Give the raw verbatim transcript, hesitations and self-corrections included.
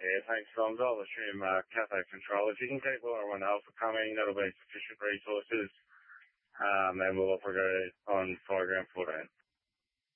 Yeah, thanks, Tom. I'll assume uh, cathode control. If you can keep everyone Alpha coming, that'll be sufficient resources. Um, and we'll operate on five gram fourteen.